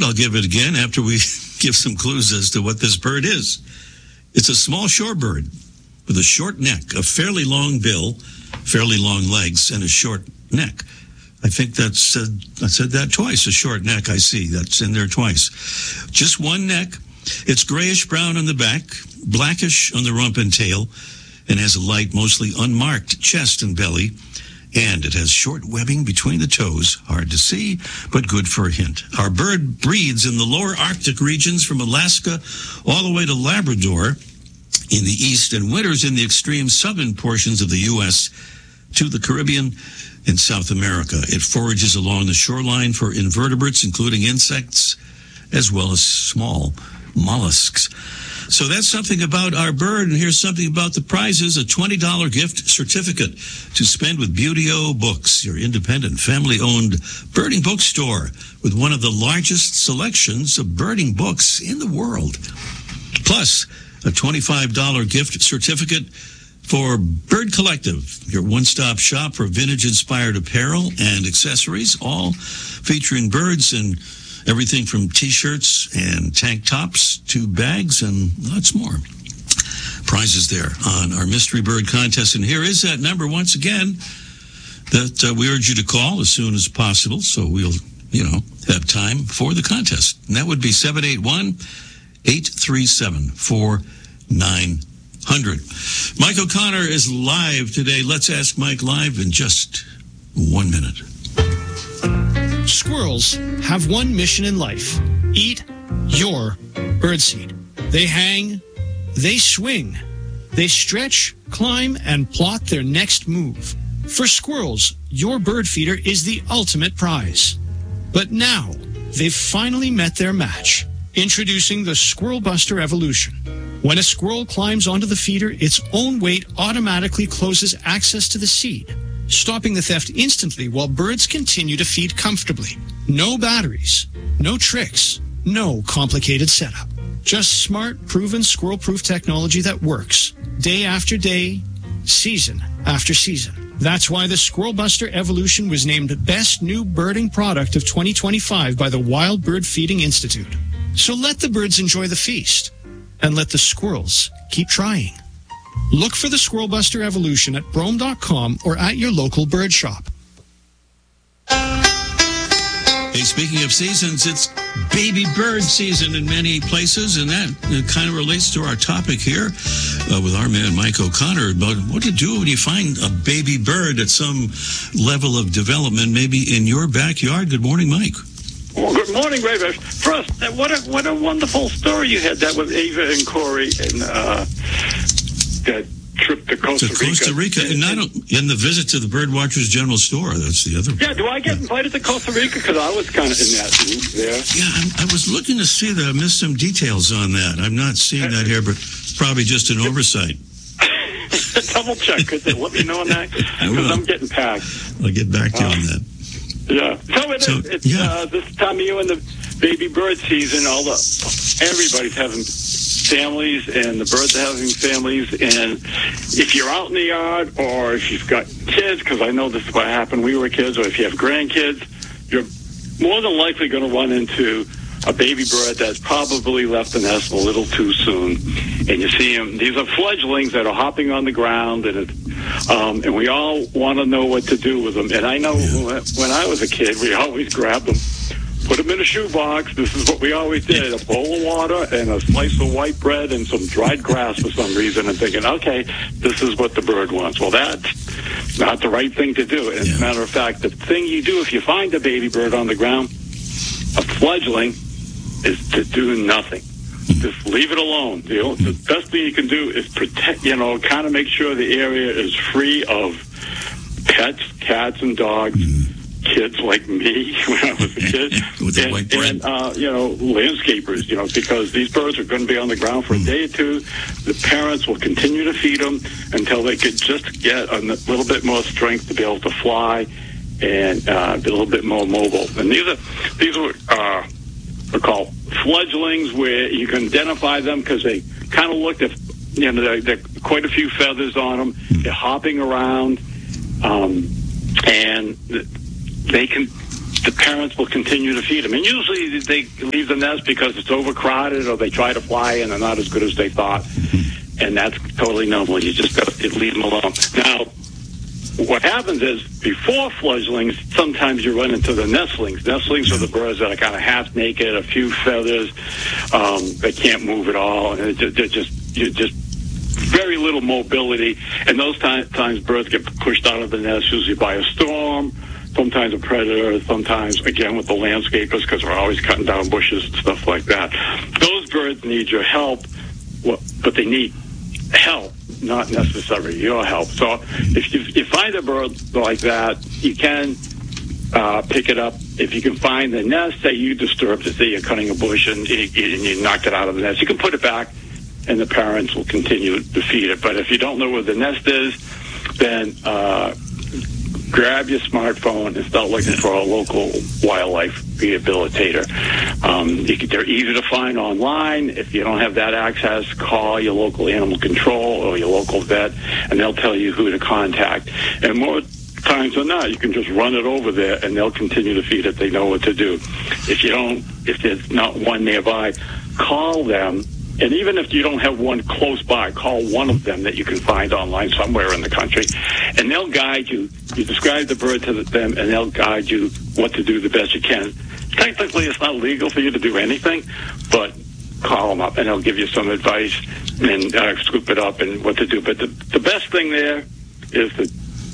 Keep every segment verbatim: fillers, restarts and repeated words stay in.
I'll give it again after we give some clues as to what this bird is. It's a small shorebird with a short neck, a fairly long bill, fairly long legs, and a short neck. I think that's, uh, I said that twice, a short neck, I see. That's in there twice. Just one neck. It's grayish-brown on the back, blackish on the rump and tail, and has a light, mostly unmarked chest and belly. And it has short webbing between the toes, hard to see, but good for a hint. Our bird breeds in the lower Arctic regions from Alaska all the way to Labrador in the east, and winters in the extreme southern portions of the U S to the Caribbean and South America. It forages along the shoreline for invertebrates, including insects, as well as small mollusks. So that's something about our bird, and here's something about the prizes, a twenty dollars gift certificate to spend with Beauty-O Books, your independent, family-owned birding bookstore with one of the largest selections of birding books in the world. Plus, a twenty-five dollars gift certificate for Bird Collective, your one-stop shop for vintage-inspired apparel and accessories, all featuring birds and everything from T-shirts and tank tops to bags and lots more. Prizes there on our Mystery Bird Contest. And here is that number once again that uh, we urge you to call as soon as possible so we'll, you know, have time for the contest. And that would be seven eight one, eight three seven, four nine zero zero. Mike O'Connor is live today. Let's Ask Mike live in just one minute. Squirrels have one mission in life. Eat your birdseed. They hang, they swing, they stretch, climb, and plot their next move. For squirrels, your bird feeder is the ultimate prize. But now, they've finally met their match. Introducing the Squirrel Buster Evolution. When a squirrel climbs onto the feeder, its own weight automatically closes access to the seed, stopping the theft instantly while birds continue to feed comfortably. No batteries, no tricks, no complicated setup. Just smart, proven squirrel-proof technology that works day after day, season after season. That's why the Squirrel Buster Evolution was named Best New Birding Product of twenty twenty-five by the Wild Bird Feeding Institute. So let the birds enjoy the feast, and let the squirrels keep trying. Look for the Squirrel Buster Evolution at brome dot com or at your local bird shop. Hey, speaking of seasons, it's baby bird season in many places, and that uh, kind of relates to our topic here uh, with our man Mike O'Connor about what to do when you find a baby bird at some level of development, maybe in your backyard. Good morning, Mike. Well, good morning, Ray. First, what a what a wonderful story you had that with Ava and Corey and uh, that trip to Costa Rica. To Costa Rica, and, and not in the visit to the Birdwatchers General Store. That's the other. Yeah, do I get invited to Costa Rica? Because I was kind of in that group there. Yeah, I'm, I was looking to see that. I missed some details on that. I'm not seeing that here, but probably just an oversight. Double check, because let me know on that. Because I'm getting packed. I'll get back to you uh, on that. Yeah. So, it, so it's yeah. uh, this time of year in the baby bird season. All the everybody's having families, and the birds are having families. And if you're out in the yard, or if you've got kids, because I know this is what happened when we were kids, or if you have grandkids, you're more than likely going to run into a baby bird that's probably left the nest a little too soon. And you see them. These are fledglings that are hopping on the ground, and it, um, and we all want to know what to do with them. And I know yeah. when I was a kid, we always grabbed them, put them in a shoebox. This is what we always did: a bowl of water and a slice of white bread and some dried grass for some reason, and thinking, okay, this is what the bird wants. Well, that's not the right thing to do. As yeah. a matter of fact, the thing you do if you find a baby bird on the ground, a fledgling, is to do nothing. Just leave it alone. You know, the best thing you can do is protect, you know, kind of make sure the area is free of pets, cats, and dogs, mm. kids like me when I was a kid, With and, white bread. and uh, you know, landscapers, you know, because these birds are going to be on the ground for mm. a day or two. The parents will continue to feed them until they could just get a little bit more strength to be able to fly and uh, be a little bit more mobile. And these are, these are, uh, are called fledglings, where you can identify them because they kind of look, at, you know, they're, they're quite a few feathers on them. Mm. They're hopping around, um, and they can the parents will continue to feed them. And usually they leave the nest because it's overcrowded or they try to fly and they're not as good as they thought. And that's totally normal. You just got to leave them alone. Now, what happens is, before fledglings, sometimes you run into the nestlings. Nestlings are the birds that are kind of half naked, a few feathers. Um, they can't move at all, and they're just, you're just very little mobility. And those time, times birds get pushed out of the nest, usually by a storm, sometimes a predator, sometimes, again, with the landscapers, because we're always cutting down bushes and stuff like that. Those birds need your help, but they need help, not necessarily your help. So if you, you find a bird like that, you can uh, pick it up. If you can find the nest that you disturbed, say you're cutting a bush and you, and you knocked it out of the nest, you can put it back and the parents will continue to feed it. But if you don't know where the nest is, then uh, grab your smartphone and start looking for a local wildlife rehabilitator. Um, you can, they're easy to find online. If you don't have that access, call your local animal control or your local vet, and they'll tell you who to contact. And more times than not, you can just run it over there, and they'll continue to feed it. They know what to do. If you don't, if there's not one nearby, call them. And even if you don't have one close by, call one of them that you can find online somewhere in the country, and they'll guide you. You describe the bird to them, and they'll guide you what to do the best you can. Technically, it's not legal for you to do anything, but call them up, and they'll give you some advice and uh, scoop it up and what to do. But the, the best thing there is to,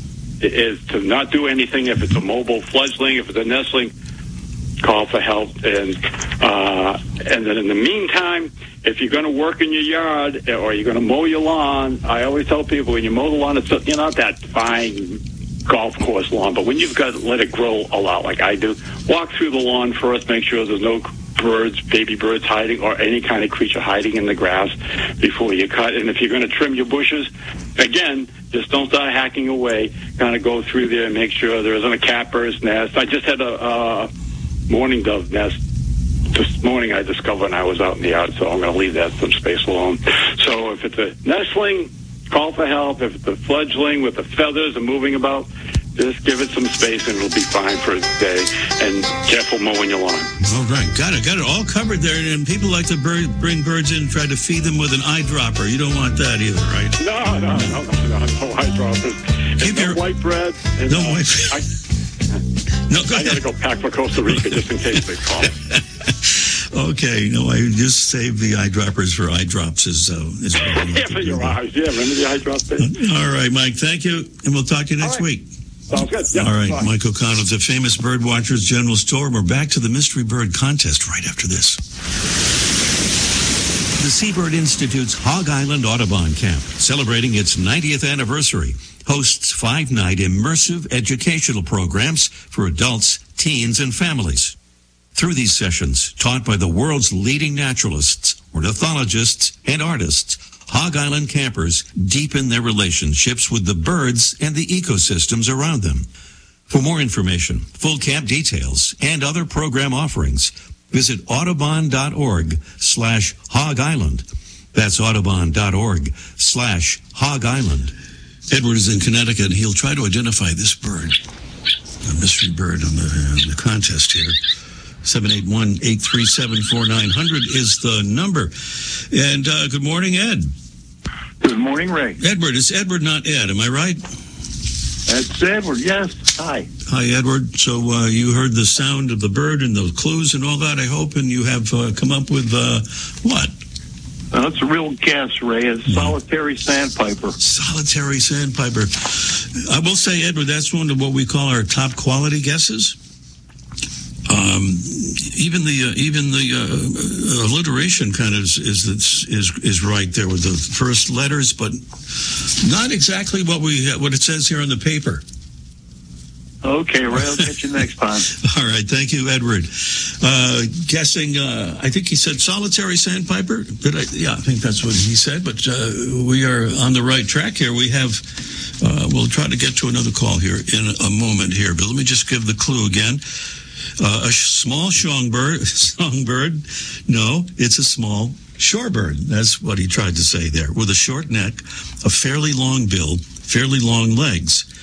is to not do anything. If it's a mobile fledgling, if it's a nestling, call for help. And uh, and then in the meantime, if you're going to work in your yard or you're going to mow your lawn, I always tell people when you mow the lawn, it's you're not that fine golf course lawn, but when you've got to let it grow a lot like I do, walk through the lawn first, make sure there's no birds, baby birds hiding or any kind of creature hiding in the grass before you cut. And if you're going to trim your bushes, again, just don't start hacking away. Kind of go through there and make sure there isn't a catbird's nest. I just had a, a mourning dove nest this morning I discovered when I was out in the yard, so I'm going to leave that some space alone. So if it's a nestling, call for help. If it's a fledgling with the feathers and moving about, just give it some space and it'll be fine for a day. And careful mowing your lawn. All right. Got it. Got it all covered there. And people like to bird, bring birds in and try to feed them with an eyedropper. You don't want that either, right? No, no, no, no, no, no eyedroppers. Keep no your, white bread. And, no uh, white bread. I, no, go I got to go pack for Costa Rica just in case they call. Okay, no, I just save the eyedroppers for eye drops. Is, uh, is yeah, for your eyes. Yeah, remember the eye drops thing? All right, Mike, thank you, and we'll talk to you next right. week. Sounds good. Yeah, all right, bye. Mike O'Connell, the famous Bird Watchers General Store. We're back to the Mystery Bird Contest right after this. The Seabird Institute's Hog Island Audubon Camp, celebrating its ninetieth anniversary, hosts five-night immersive educational programs for adults, teens, and families. Through these sessions, taught by the world's leading naturalists, ornithologists, and artists, Hog Island campers deepen their relationships with the birds and the ecosystems around them. For more information, full camp details, and other program offerings, visit audubon.org slash Hog Island. That's audubon.org slash Hog Island. Edward is in Connecticut, and he'll try to identify this bird, a mystery bird on the, uh, the contest here. seven eight one, eight three seven, four nine zero zero is the number. And uh, good morning, Ed. Good morning, Ray. Edward. It's Edward, not Ed. Am I right? That's Edward, yes. Hi. Hi, Edward. So uh, you heard the sound of the bird and the clues and all that, I hope, and you have uh, come up with uh, what? Uh, that's a real guess, Ray. A solitary sandpiper. Solitary sandpiper. I will say, Edward, that's one of what we call our top quality guesses. Um, even the uh, even the uh, alliteration kind of is, is is is right there with the first letters, but not exactly what we what it says here on the paper. Okay, Ray, I'll get you next time. All right, thank you, Edward. Uh, guessing, uh, I think he said solitary sandpiper. Did I? Yeah, I think that's what he said. But uh, we are on the right track here. We have. Uh, we'll try to get to another call here in a moment here, but let me just give the clue again. Uh, a small songbird, songbird. No, it's a small shorebird. That's what he tried to say there. With a short neck, a fairly long bill, fairly long legs.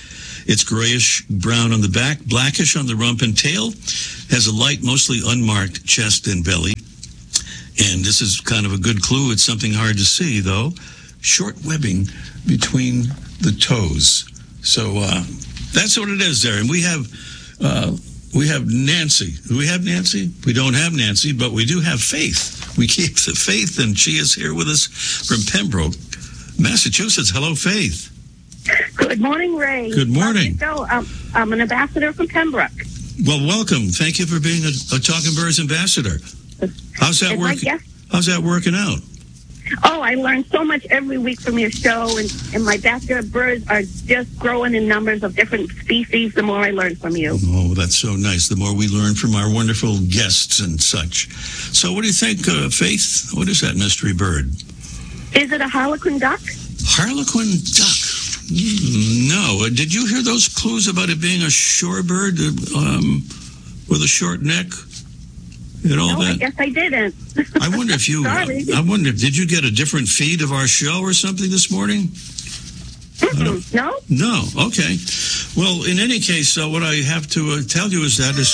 It's grayish brown on the back, blackish on the rump and tail, has a light, mostly unmarked chest and belly. And this is kind of a good clue. It's something hard to see, though. Short webbing between the toes. So uh, that's what it is there. And we have uh, we have Nancy. Do we have Nancy? We don't have Nancy, but we do have Faith. We keep the Faith, and she is here with us from Pembroke, Massachusetts. Hello, Faith. Good morning, Ray. Good morning. So, um, I'm an ambassador from Pembroke. Well, welcome. Thank you for being a, a Talking Birds ambassador. How's that working? How's that working out? Oh, I learn so much every week from your show, and, and my basket of birds are just growing in numbers of different species the more I learn from you. Oh, that's so nice. The more we learn from our wonderful guests and such. So what do you think, uh, Faith? What is that mystery bird? Is it a harlequin duck? Harlequin duck. No. Uh, did you hear those clues about it being a shorebird um, with a short neck? And all no, that? I guess I didn't. I wonder if you, uh, I wonder, did you get a different feed of our show or something this morning? Mm-hmm. No? No, okay. Well, in any case, uh, what I have to uh, tell you is that is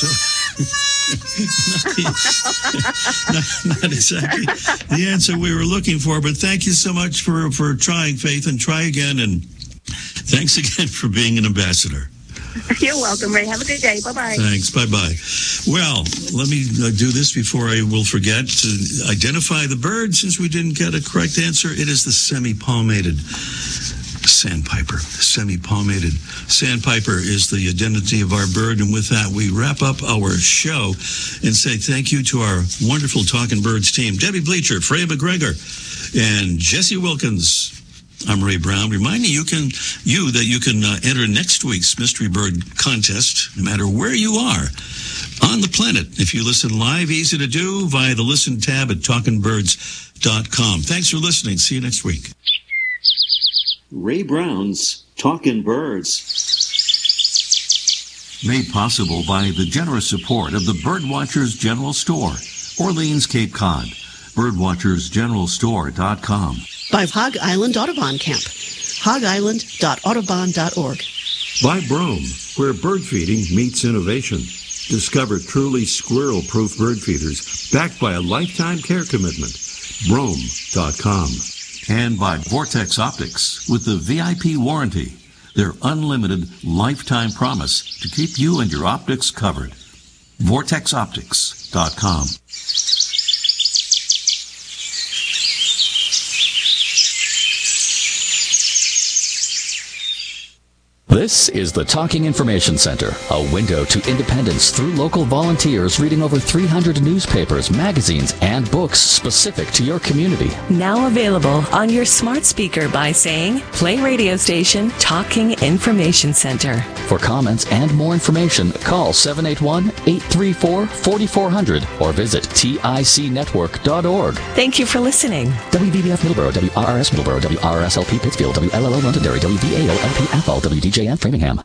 uh, not, not exactly the answer we were looking for, but thank you so much for, for trying, Faith, and try again, and thanks again for being an ambassador. You're welcome, Ray. Have a good day. Bye-bye. Thanks. Bye-bye. Well, let me uh, do this before I will forget to identify the bird, since we didn't get a correct answer. It is the semi-palmated sandpiper. Semi-palmated sandpiper is the identity of our bird, and with that, we wrap up our show and say thank you to our wonderful Talking Birds team, Debbie Bleacher, Freya McGregor, and Jesse Wilkins. I'm Ray Brown, reminding you can you that you can uh, enter next week's Mystery Bird contest, no matter where you are on the planet. If you listen live, easy to do via the Listen tab at talking birds dot com. Thanks for listening. See you next week. Ray Brown's Talking Birds. Made possible by the generous support of the Birdwatchers General Store, Orleans, Cape Cod. bird watchers general store dot com. By Hog Island Audubon Camp, hog island dot audubon dot org. By Brome, where bird feeding meets innovation. Discover truly squirrel-proof bird feeders backed by a lifetime care commitment. brome dot com. And by Vortex Optics with the V I P warranty, their unlimited lifetime promise to keep you and your optics covered. vortex optics dot com. This is the Talking Information Center, a window to independence through local volunteers reading over three hundred newspapers, magazines, and books specific to your community. Now available on your smart speaker by saying, play radio station Talking Information Center. For comments and more information, call seven eight one, eight three four, four four zero zero or visit tic network dot org. Thank you for listening. W B B F Middleborough, W R R S Middleborough, W R R S L P Pittsfield, W L L O Londonderry, W V A O L P Athol, W D J N Framingham.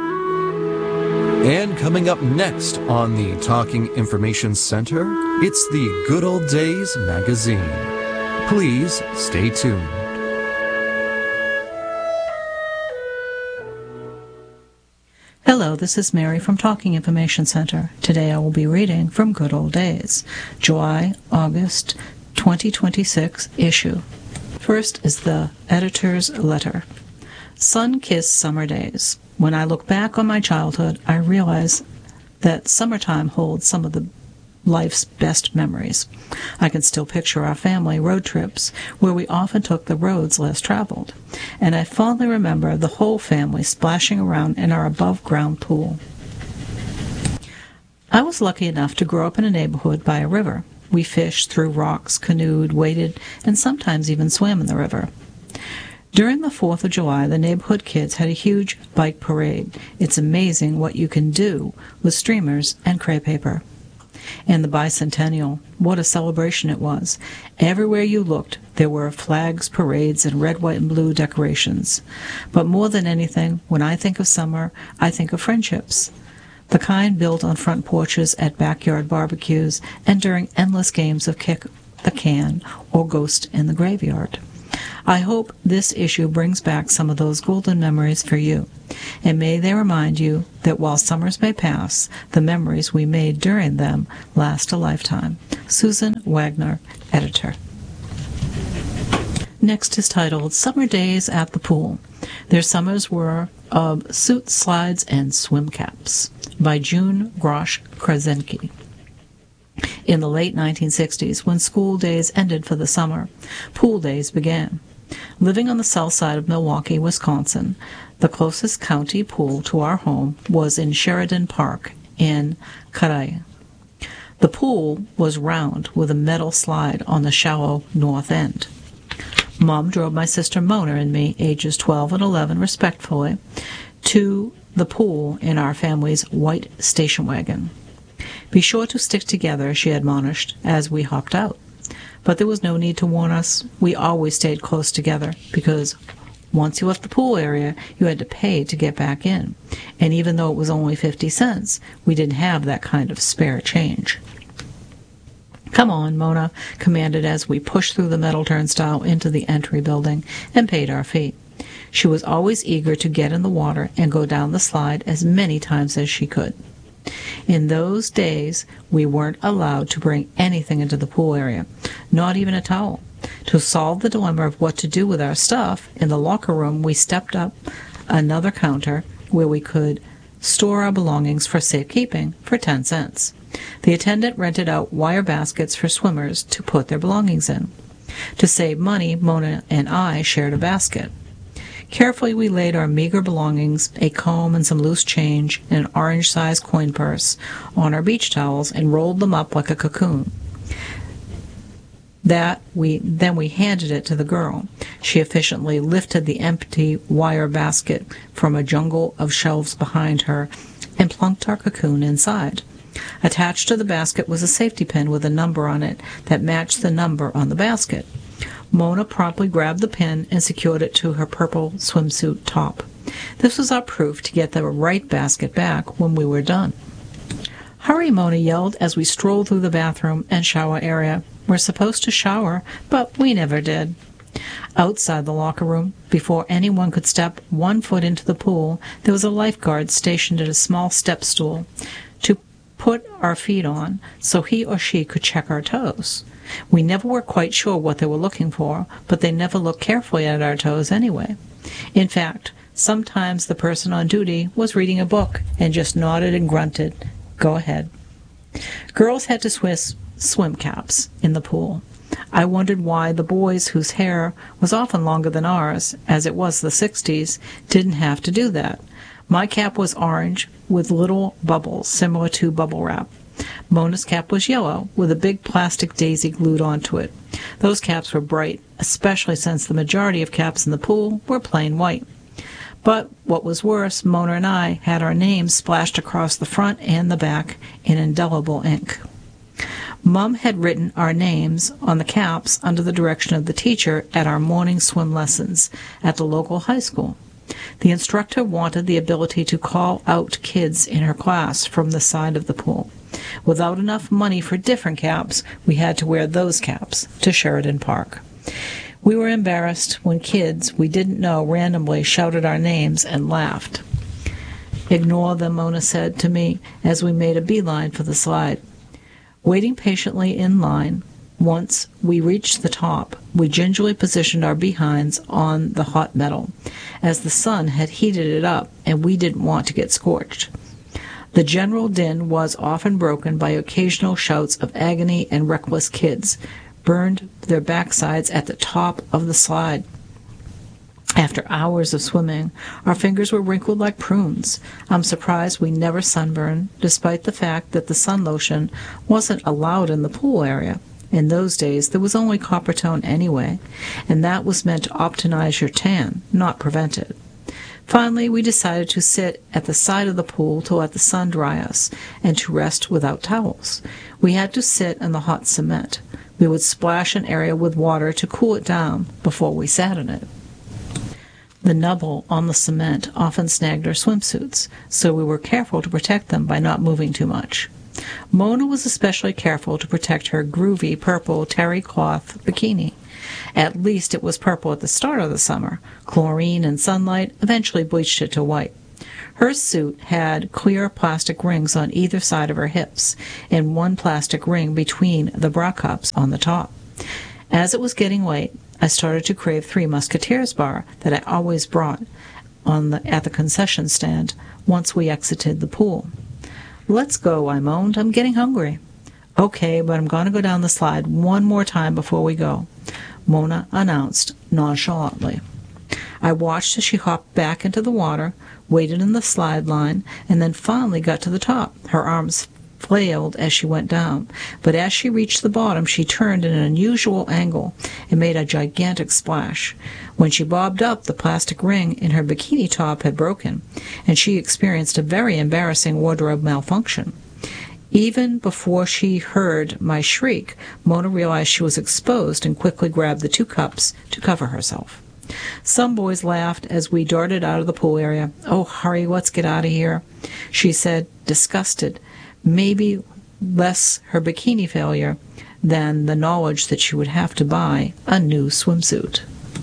And coming up next on the Talking Information Center, it's the Good Old Days magazine. Please stay tuned. Hello, this is Mary from Talking Information Center. Today I will be reading from Good Old Days, July, August twenty twenty-six issue. First is the editor's letter. Sun-kissed summer days. When I look back on my childhood, I realize that summertime holds some of the life's best memories. I can still picture our family road trips where we often took the roads less traveled, and I fondly remember the whole family splashing around in our above-ground pool. I was lucky enough to grow up in a neighborhood by a river. We fished, threw rocks, canoed, waded, and sometimes even swam in the river. During the fourth of July, the neighborhood kids had a huge bike parade. It's amazing what you can do with streamers and crepe paper. And the bicentennial, what a celebration it was. Everywhere you looked, there were flags, parades, and red, white, and blue decorations. But more than anything, when I think of summer, I think of friendships. The kind built on front porches at backyard barbecues and during endless games of kick the can or ghost in the graveyard. I hope this issue brings back some of those golden memories for you, and may they remind you that while summers may pass, the memories we made during them last a lifetime. Susan Wagner, editor. Next is titled Summer Days at the Pool. Their summers were of suits, slides, and swim caps by June Grosh Krasinski. In the late nineteen sixties, when school days ended for the summer, pool days began. Living on the south side of Milwaukee, Wisconsin, the closest county pool to our home was in Sheridan Park in Carrai. The pool was round with a metal slide on the shallow north end. Mom drove my sister Mona and me, ages twelve and eleven respectively, to the pool in our family's white station wagon. Be sure to stick together, she admonished, as we hopped out. But there was no need to warn us. We always stayed close together, because once you left the pool area, you had to pay to get back in. And even though it was only fifty cents, we didn't have that kind of spare change. Come on, Mona commanded as we pushed through the metal turnstile into the entry building and paid our fee. She was always eager to get in the water and go down the slide as many times as she could. In those days, we weren't allowed to bring anything into the pool area, not even a towel. To solve the dilemma of what to do with our stuff, in the locker room we stepped up another counter where we could store our belongings for safekeeping for ten cents. The attendant rented out wire baskets for swimmers to put their belongings in. To save money, Mona and I shared a basket. Carefully we laid our meager belongings, a comb and some loose change, and an orange-sized coin purse, on our beach towels and rolled them up like a cocoon. That we then we handed it to the girl. She efficiently lifted the empty wire basket from a jungle of shelves behind her and plunked our cocoon inside. Attached to the basket was a safety pin with a number on it that matched the number on the basket. Mona promptly grabbed the pin and secured it to her purple swimsuit top. This was our proof to get the right basket back when we were done. Hurry, Mona yelled as we strolled through the bathroom and shower area. We're supposed to shower, but we never did. Outside the locker room, before anyone could step one foot into the pool, there was a lifeguard stationed at a small step stool to put our feet on so he or she could check our toes. We never were quite sure what they were looking for, but they never looked carefully at our toes anyway. In fact, sometimes the person on duty was reading a book and just nodded and grunted, "Go ahead." Girls had to swim swim caps in the pool. I wondered why the boys, whose hair was often longer than ours, as it was the sixties, didn't have to do that. My cap was orange with little bubbles, similar to bubble wrap. Mona's cap was yellow, with a big plastic daisy glued onto it. Those caps were bright, especially since the majority of caps in the pool were plain white. But what was worse, Mona and I had our names splashed across the front and the back in indelible ink. Mum had written our names on the caps under the direction of the teacher at our morning swim lessons at the local high school. The instructor wanted the ability to call out kids in her class from the side of the pool. Without enough money for different caps, we had to wear those caps to Sheridan Park. We were embarrassed when kids we didn't know randomly shouted our names and laughed. "Ignore them," Mona said to me as we made a beeline for the slide. Waiting patiently in line, once we reached the top, we gingerly positioned our behinds on the hot metal, as the sun had heated it up and we didn't want to get scorched. The general din was often broken by occasional shouts of agony, and reckless kids burned their backsides at the top of the slide. After hours of swimming, our fingers were wrinkled like prunes. I'm surprised we never sunburned, despite the fact that the sun lotion wasn't allowed in the pool area. In those days, there was only Coppertone anyway, and that was meant to optimize your tan, not prevent it. Finally, we decided to sit at the side of the pool to let the sun dry us and to rest without towels. We had to sit in the hot cement. We would splash an area with water to cool it down before we sat in it. The nubble on the cement often snagged our swimsuits, so we were careful to protect them by not moving too much. Mona was especially careful to protect her groovy purple terry cloth bikini. At least it was purple at the start of the summer. Chlorine and sunlight eventually bleached it to white. Her suit had clear plastic rings on either side of her hips and one plastic ring between the bra cups on the top. As it was getting late, I started to crave Three Musketeers bar that I always brought on the, at the concession stand once we exited the pool. "Let's go," I moaned. "I'm getting hungry." "Okay, but I'm going to go down the slide one more time before we go," Mona announced nonchalantly. I watched as she hopped back into the water, waited in the slide line, and then finally got to the top. Her arms flailed as she went down, but as she reached the bottom, she turned at an unusual angle and made a gigantic splash. When she bobbed up, the plastic ring in her bikini top had broken, and she experienced a very embarrassing wardrobe malfunction. Even before she heard my shriek, Mona realized she was exposed and quickly grabbed the two cups to cover herself. Some boys laughed as we darted out of the pool area. "Oh, hurry, let's get out of here," she said, disgusted, maybe less her bikini failure than the knowledge that she would have to buy a new swimsuit.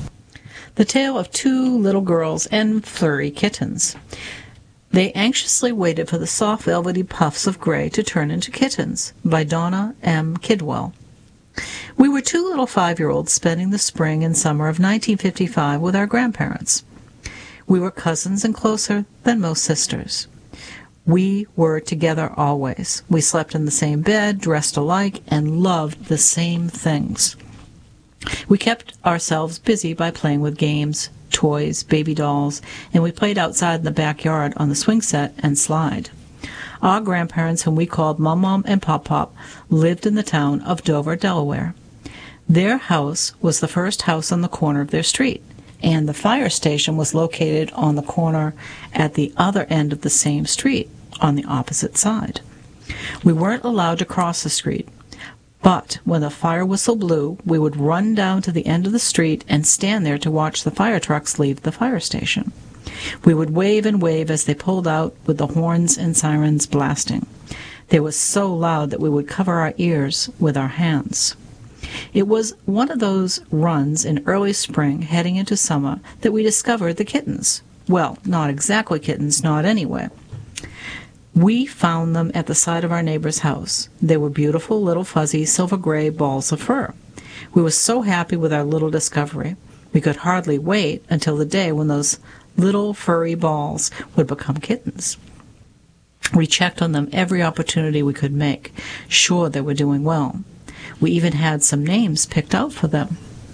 The tale of two little girls and furry kittens. They anxiously waited for the soft velvety puffs of gray to turn into kittens, by Donna M. Kidwell. We were two little five-year-olds spending the spring and summer of nineteen fifty-five with our grandparents. We were cousins and closer than most sisters. We were together always. We slept in the same bed, dressed alike, and loved the same things. We kept ourselves busy by playing with games, toys, baby dolls, and we played outside in the backyard on the swing set and slide. Our grandparents, whom we called Mum Mum and Pop Pop, lived in the town of Dover, Delaware. Their house was the first house on the corner of their street, and the fire station was located on the corner at the other end of the same street, on the opposite side. We weren't allowed to cross the street, but when the fire whistle blew, we would run down to the end of the street and stand there to watch the fire trucks leave the fire station. We would wave and wave as they pulled out with the horns and sirens blasting. They were so loud that we would cover our ears with our hands. It was one of those runs in early spring heading into summer that we discovered the kittens. Well, not exactly kittens, not anyway. We found them at the side of our neighbor's house. They were beautiful little fuzzy silver-gray balls of fur. We were so happy with our little discovery. We could hardly wait until the day when those little furry balls would become kittens. We checked on them every opportunity we could make, sure they were doing well. We even had some names picked out for them.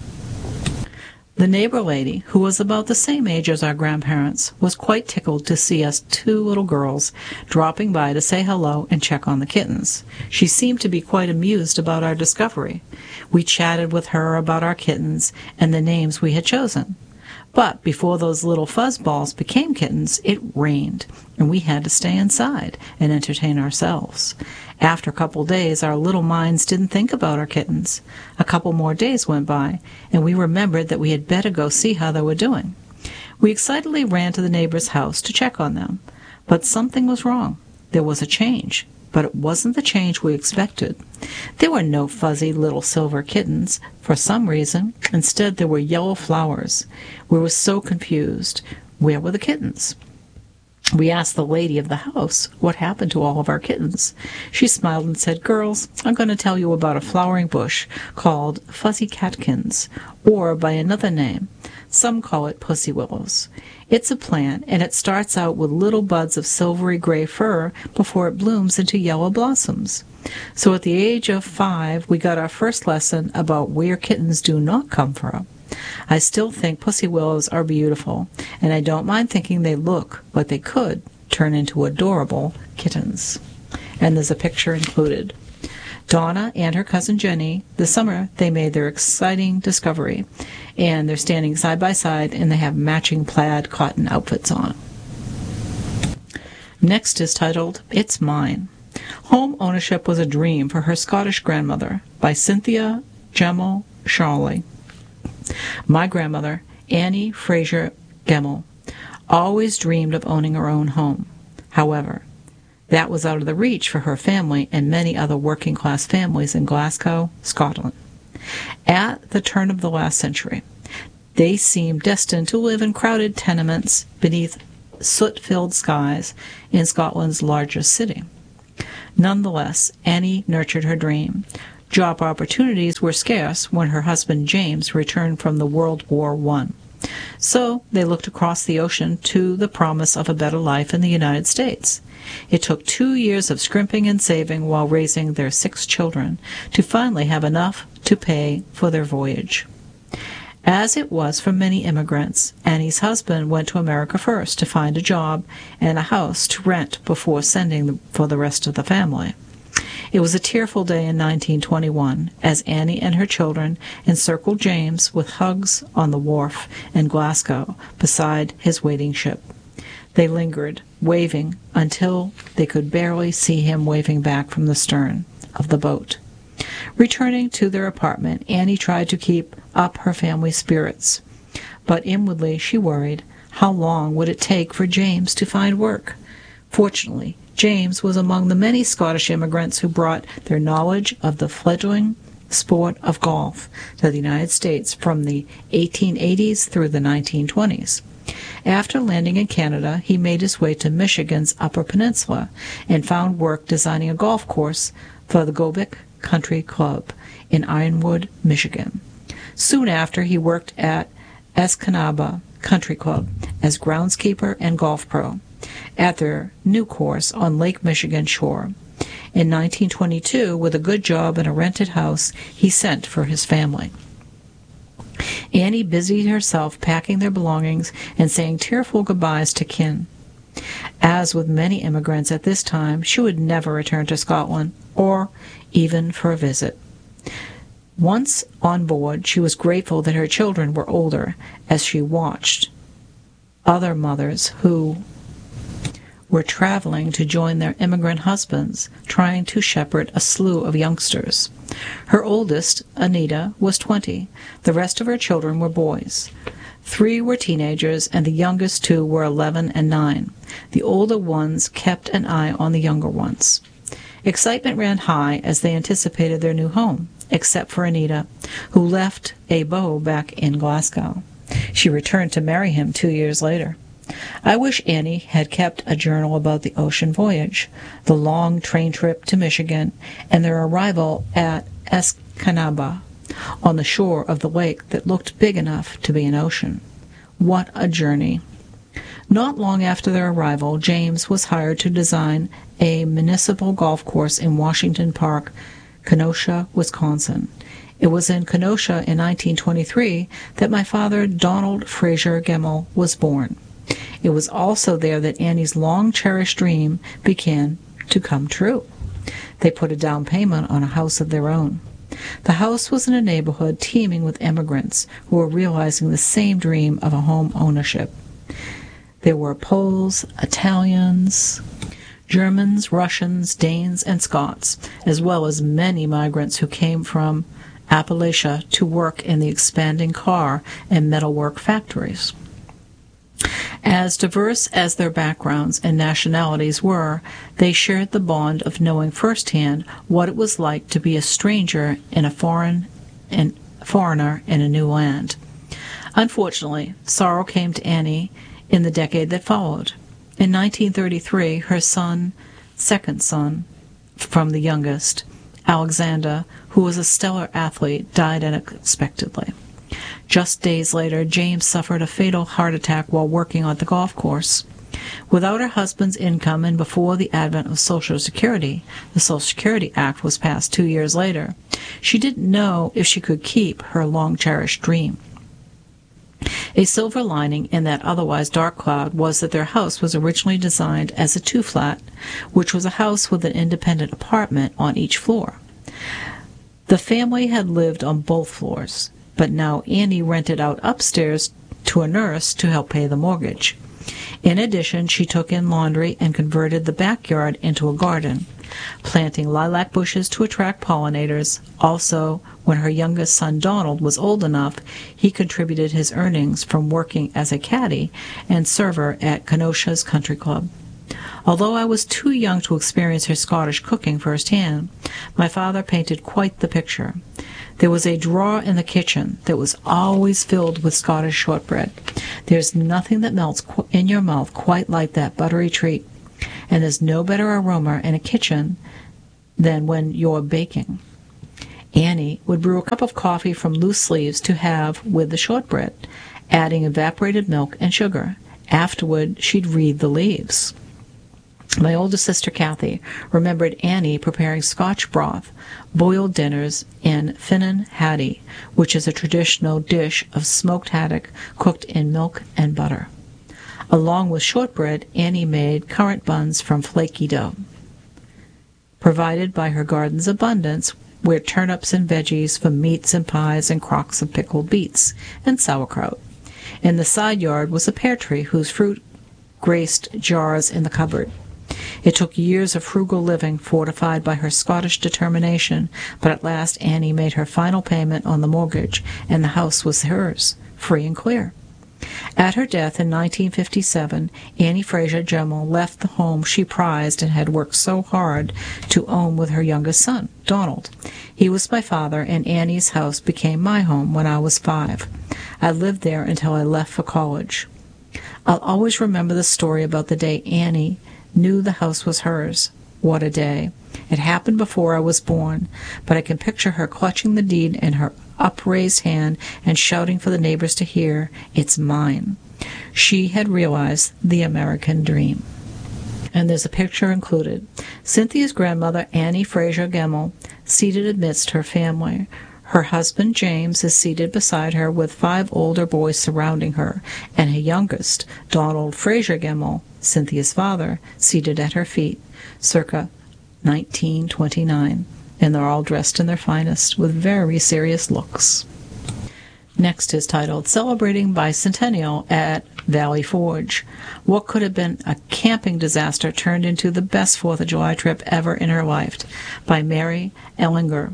The neighbor lady, who was about the same age as our grandparents, was quite tickled to see us two little girls dropping by to say hello and check on the kittens. She seemed to be quite amused about our discovery. We chatted with her about our kittens and the names we had chosen. But before those little fuzzballs became kittens, it rained, and we had to stay inside and entertain ourselves. After a couple days, our little minds didn't think about our kittens. A couple more days went by, and we remembered that we had better go see how they were doing. We excitedly ran to the neighbor's house to check on them. But something was wrong. There was a change, but it wasn't the change we expected. There were no fuzzy little silver kittens, for some reason. Instead, there were yellow flowers. We were so confused. Where were the kittens? We asked the lady of the house what happened to all of our kittens. She smiled and said, "Girls, I'm going to tell you about a flowering bush called fuzzy catkins, or by another name. Some call it pussy willows. It's a plant, and it starts out with little buds of silvery gray fur before it blooms into yellow blossoms. So at the age of five, we got our first lesson about where kittens do not come from. I still think pussy willows are beautiful, and I don't mind thinking they look like they could turn into adorable kittens." And there's a picture included. Donna and her cousin Jenny, this summer they made their exciting discovery, and they're standing side by side, and they have matching plaid cotton outfits on. Next is titled, "It's Mine." Home ownership was a dream for her Scottish grandmother, by Cynthia Gemmell Shawley. My grandmother, Annie Fraser Gemmell, always dreamed of owning her own home. However, That was out of the reach for her family and many other working-class families in Glasgow, Scotland. At the turn of the last century, they seemed destined to live in crowded tenements beneath soot-filled skies in Scotland's largest city. Nonetheless, Annie nurtured her dream. Job opportunities were scarce when her husband James returned from the World War One. So they looked across the ocean to the promise of a better life in the United States. It took two years of scrimping and saving while raising their six children to finally have enough to pay for their voyage. As it was for many immigrants, Annie's husband went to America first to find a job and a house to rent before sending for the rest of the family. It was a tearful day in nineteen twenty-one as Annie and her children encircled James with hugs on the wharf in Glasgow beside his waiting ship. They lingered, waving, until they could barely see him waving back from the stern of the boat. Returning to their apartment, Annie tried to keep up her family's spirits, but inwardly she worried, how long would it take for James to find work? Fortunately, James was among the many Scottish immigrants who brought their knowledge of the fledgling sport of golf to the United States from the eighteen eighties through the nineteen twenties. After landing in Canada, he made his way to Michigan's Upper Peninsula and found work designing a golf course for the Gobic Country Club in Ironwood, Michigan. Soon after, he worked at Escanaba Country Club as groundskeeper and golf pro at their new course on Lake Michigan shore. In nineteen twenty-two, with a good job and a rented house, he sent for his family. Annie busied herself packing their belongings and saying tearful goodbyes to kin. As with many immigrants at this time, she would never return to Scotland, or even for a visit. Once on board, she was grateful that her children were older, as she watched other mothers who were traveling to join their immigrant husbands, trying to shepherd a slew of youngsters. Her oldest, Anita, was twenty. The rest of her children were boys. Three were teenagers, and the youngest two were eleven and nine. The older ones kept an eye on the younger ones. Excitement ran high as they anticipated their new home, except for Anita, who left a beau back in Glasgow. She returned to marry him two years later. I wish Annie had kept a journal about the ocean voyage, the long train trip to Michigan, and their arrival at Escanaba, on the shore of the lake that looked big enough to be an ocean. What a journey! Not long after their arrival, James was hired to design a municipal golf course in Washington Park, Kenosha, Wisconsin. It was in Kenosha in nineteen twenty-three that my father, Donald Fraser Gemmell, was born. It was also there that Annie's long-cherished dream began to come true. They put a down payment on a house of their own. The house was in a neighborhood teeming with immigrants who were realizing the same dream of a home ownership. There were Poles, Italians, Germans, Russians, Danes, and Scots, as well as many migrants who came from Appalachia to work in the expanding car and metalwork factories. As diverse as their backgrounds and nationalities were, they shared the bond of knowing firsthand what it was like to be a stranger in a foreign and foreigner in a new land. Unfortunately, sorrow came to Annie in the decade that followed. In nineteen thirty-three, her son, second son from the youngest, Alexander, who was a stellar athlete, died unexpectedly. Just days later, James suffered a fatal heart attack while working on the golf course. Without her husband's income and before the advent of Social Security, the Social Security Act was passed two years later, she didn't know if she could keep her long-cherished dream. A silver lining in that otherwise dark cloud was that their house was originally designed as a two-flat, which was a house with an independent apartment on each floor. The family had lived on both floors, but now Annie rented out upstairs to a nurse to help pay the mortgage. In addition, she took in laundry and converted the backyard into a garden, planting lilac bushes to attract pollinators. Also, when her youngest son Donald was old enough, he contributed his earnings from working as a caddy and server at Kenosha's Country Club. Although I was too young to experience her Scottish cooking firsthand, my father painted quite the picture. There was a drawer in the kitchen that was always filled with Scottish shortbread. There's nothing that melts in your mouth quite like that buttery treat, and there's no better aroma in a kitchen than when you're baking. Annie would brew a cup of coffee from loose leaves to have with the shortbread, adding evaporated milk and sugar. Afterward, she'd read the leaves. My older sister, Kathy, remembered Annie preparing Scotch broth, boiled dinners, and finnan haddie, which is a traditional dish of smoked haddock cooked in milk and butter. Along with shortbread, Annie made currant buns from flaky dough. Provided by her garden's abundance were turnips and veggies for meats and pies and crocks of pickled beets and sauerkraut. In the side yard was a pear tree whose fruit graced jars in the cupboard. It took years of frugal living, fortified by her Scottish determination, but at last Annie made her final payment on the mortgage, and the house was hers, free and clear. At her death in nineteen fifty-seven, Annie Fraser Gemmell left the home she prized and had worked so hard to own with her youngest son, Donald. He was my father, and Annie's house became my home when I was five. I lived there until I left for college. I'll always remember the story about the day Annie knew the house was hers. What a day. It happened before I was born, but I can picture her clutching the deed in her upraised hand and shouting for the neighbors to hear, "It's mine." She had realized the American dream. And there's a picture included. Cynthia's grandmother, Annie Fraser Gemmell, seated amidst her family. Her husband, James, is seated beside her with five older boys surrounding her, and her youngest, Donald Fraser Gemmell, Cynthia's father, seated at her feet, circa nineteen twenty-nine. And they're all dressed in their finest, with very serious looks. Next is titled, Celebrating Bicentennial at Valley Forge. What could have been a camping disaster turned into the best fourth of July trip ever in her life, by Mary Ellinger.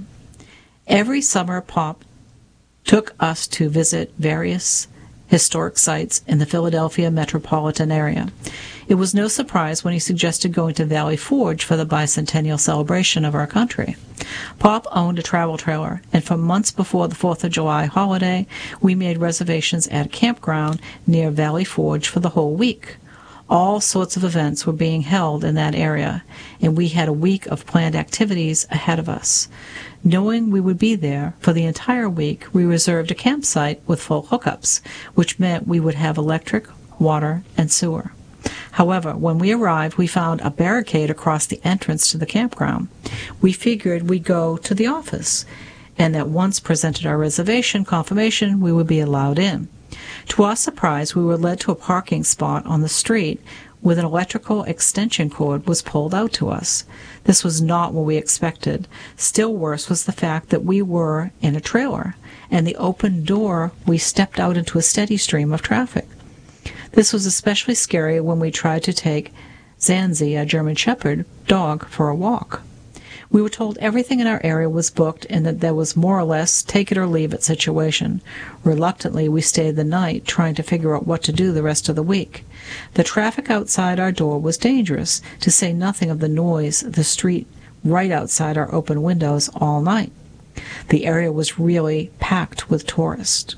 Every summer, Pop took us to visit various historic sites in the Philadelphia metropolitan area. It was no surprise when he suggested going to Valley Forge for the bicentennial celebration of our country. Pop owned a travel trailer, and for months before the fourth of July holiday, we made reservations at a campground near Valley Forge for the whole week. All sorts of events were being held in that area, and we had a week of planned activities ahead of us. Knowing we would be there for the entire week, we reserved a campsite with full hookups, which meant we would have electric, water, and sewer. However, when we arrived, we found a barricade across the entrance to the campground. We figured we'd go to the office, and that once presented our reservation confirmation, we would be allowed in. To our surprise, we were led to a parking spot on the street with an electrical extension cord was pulled out to us. This was not what we expected. Still worse was the fact that we were in a trailer, and the open door we stepped out into a steady stream of traffic. This was especially scary when we tried to take Zanzi, a German Shepherd dog, for a walk. We were told everything in our area was booked and that there was more or less take it or leave it situation. Reluctantly, we stayed the night, trying to figure out what to do the rest of the week. The traffic outside our door was dangerous, to say nothing of the noise the street right outside our open windows all night. The area was really packed with tourists.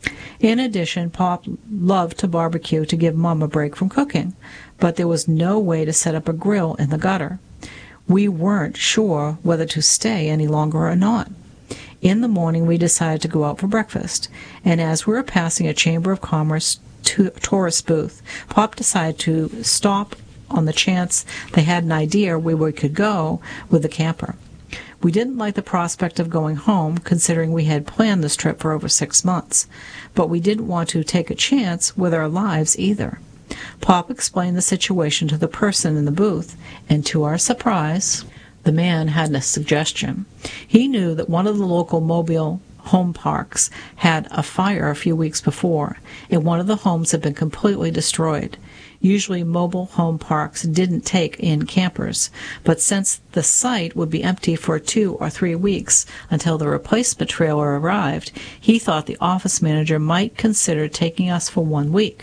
In addition, Pop loved to barbecue to give Mom a break from cooking, but there was no way to set up a grill in the gutter. We weren't sure whether to stay any longer or not. In the morning, we decided to go out for breakfast, and as we were passing a Chamber of Commerce to tourist booth, Pop decided to stop on the chance they had an idea where we could go with the camper. We didn't like the prospect of going home, considering we had planned this trip for over six months, but we didn't want to take a chance with our lives either. Pop explained the situation to the person in the booth, and to our surprise, the man had a suggestion. He knew that one of the local mobile home parks had a fire a few weeks before, and one of the homes had been completely destroyed. Usually mobile home parks didn't take in campers, but since the site would be empty for two or three weeks until the replacement trailer arrived, he thought the office manager might consider taking us for one week.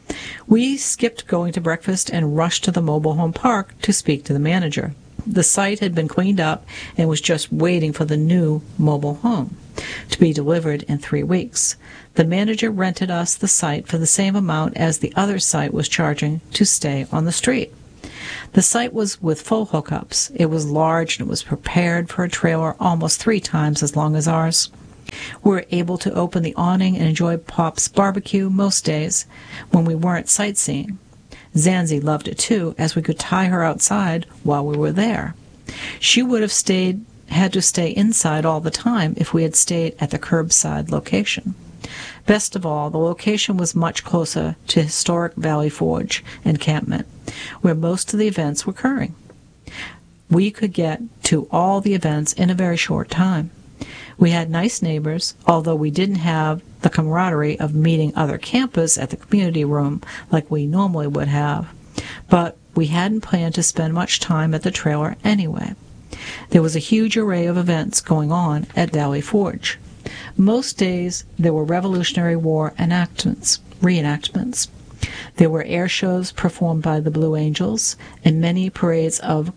We skipped going to breakfast and rushed to the mobile home park to speak to the manager. The site had been cleaned up and was just waiting for the new mobile home to be delivered in three weeks. The manager rented us the site for the same amount as the other site was charging to stay on the street. The site was with full hookups. It was large and it was prepared for a trailer almost three times as long as ours. We were able to open the awning and enjoy Pop's barbecue most days when we weren't sightseeing. Zanzi loved it too, as we could tie her outside while we were there. She would have stayed, had to stay inside all the time if we had stayed at the curbside location. Best of all, the location was much closer to historic Valley Forge encampment, where most of the events were occurring. We could get to all the events in a very short time. We had nice neighbors, although we didn't have the camaraderie of meeting other campers at the community room like we normally would have. But we hadn't planned to spend much time at the trailer anyway. There was a huge array of events going on at Valley Forge. Most days there were Revolutionary War enactments, reenactments. There were air shows performed by the Blue Angels and many parades of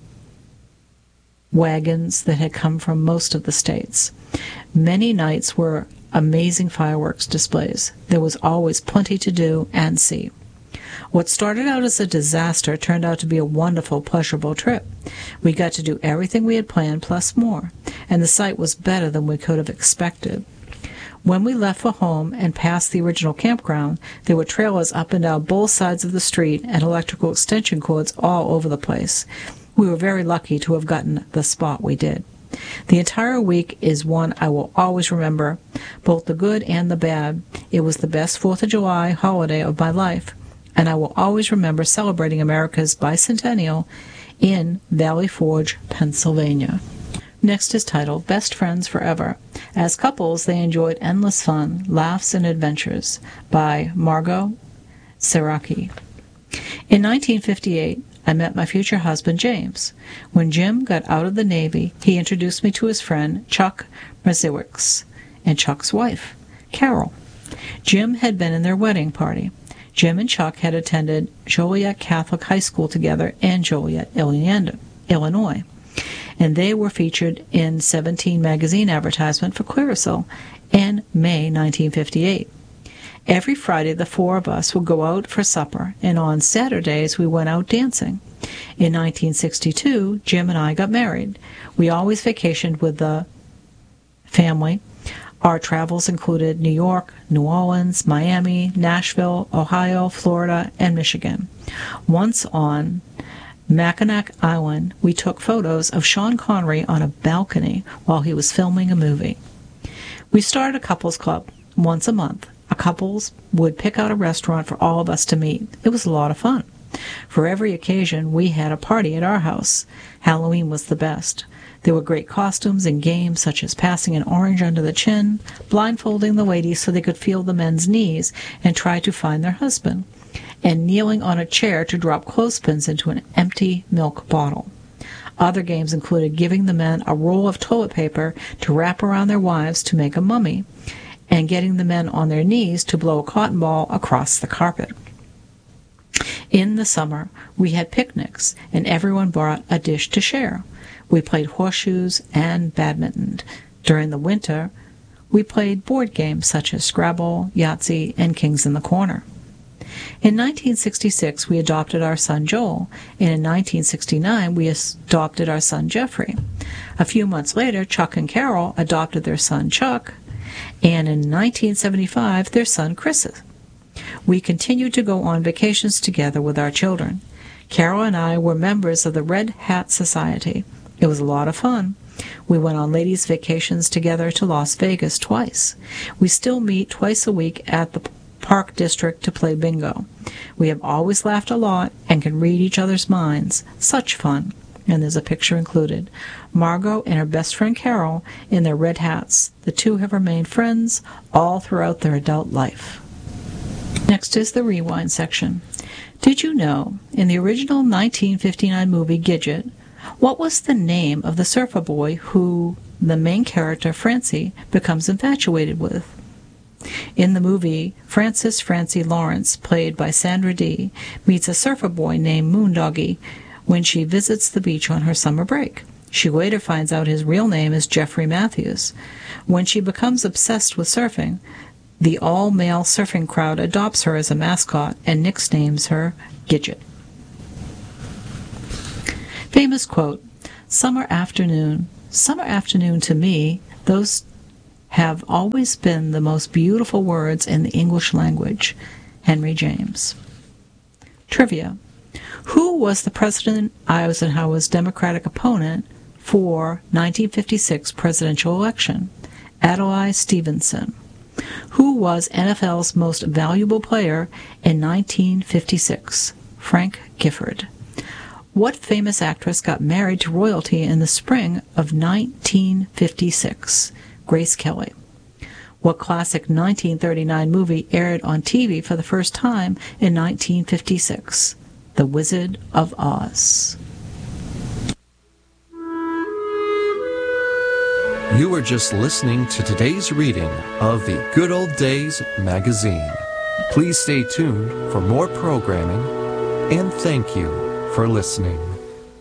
wagons that had come from most of the states. Many nights were amazing fireworks displays. There was always plenty to do and see. What started out as a disaster turned out to be a wonderful, pleasurable trip. We got to do everything we had planned plus more, and the site was better than we could have expected. When we left for home and passed the original campground, there were trailers up and down both sides of the street and electrical extension cords all over the place. We were very lucky to have gotten the spot we did. The entire week is one I will always remember, both the good and the bad. It was the best Fourth of July holiday of my life, and I will always remember celebrating America's bicentennial in Valley Forge, Pennsylvania. Next is titled Best Friends Forever. As couples, they enjoyed endless fun, laughs, and adventures by Margot Siraki. In nineteen fifty-eight, I met my future husband, James. When Jim got out of the Navy, he introduced me to his friend, Chuck Mrziewicz, and Chuck's wife, Carol. Jim had been in their wedding party. Jim and Chuck had attended Joliet Catholic High School together in Joliet, Illinois, and they were featured in Seventeen magazine advertisement for Clearasil in May nineteen fifty-eight. Every Friday, the four of us would go out for supper, and on Saturdays we went out dancing. In nineteen sixty-two, Jim and I got married. We always vacationed with the family. Our travels included New York, New Orleans, Miami, Nashville, Ohio, Florida, and Michigan. Once on Mackinac Island, we took photos of Sean Connery on a balcony while he was filming a movie. We started a couples club once a month. A couples would pick out a restaurant for all of us to meet. It was a lot of fun. For every occasion, we had a party at our house. Halloween was the best. There were great costumes and games such as passing an orange under the chin, blindfolding the ladies so they could feel the men's knees and try to find their husband, and kneeling on a chair to drop clothespins into an empty milk bottle. Other games included giving the men a roll of toilet paper to wrap around their wives to make a mummy, and getting the men on their knees to blow a cotton ball across the carpet. In the summer, we had picnics, and everyone brought a dish to share. We played horseshoes and badminton. During the winter, we played board games such as Scrabble, Yahtzee, and Kings in the Corner. In nineteen sixty-six, we adopted our son Joel, and in nineteen sixty-nine, we adopted our son Jeffrey. A few months later, Chuck and Carol adopted their son Chuck, and in nineteen seventy-five, their son Chris. We continued to go on vacations together with our children. Carol and I were members of the Red Hat Society. It was a lot of fun. We went on ladies' vacations together to Las Vegas twice. We still meet twice a week at the Park District to play bingo. We have always laughed a lot and can read each other's minds. Such fun. And there's a picture included. Margot and her best friend Carol in their red hats. The two have remained friends all throughout their adult life. Next is the rewind section. Did you know, in the original nineteen fifty-nine movie Gidget, what was the name of the surfer boy who the main character, Francie, becomes infatuated with? In the movie, Frances Francie Lawrence, played by Sandra Dee, meets a surfer boy named Moondoggie when she visits the beach on her summer break. She later finds out his real name is Jeffrey Matthews. When she becomes obsessed with surfing, the all-male surfing crowd adopts her as a mascot and nicknames her Gidget. Famous quote, "Summer afternoon. Summer afternoon to me, those have always been the most beautiful words in the English language." Henry James. Trivia. Who was the President Eisenhower's Democratic opponent for nineteen fifty-six presidential election? Adlai Stevenson. Who was N F L's most valuable player in nineteen fifty-six? Frank Gifford. What famous actress got married to royalty in the spring of nineteen fifty-six? Grace Kelly. What classic nineteen thirty-nine movie aired on T V for the first time in nineteen fifty-six? The Wizard of Oz. You were just listening to today's reading of the Good Old Days magazine. Please stay tuned for more programming, and thank you for listening.